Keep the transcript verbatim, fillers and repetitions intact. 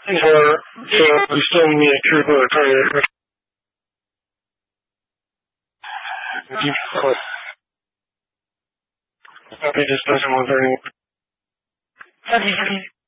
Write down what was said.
一会儿就送你这个这地方，那边就是什么的。下题下题。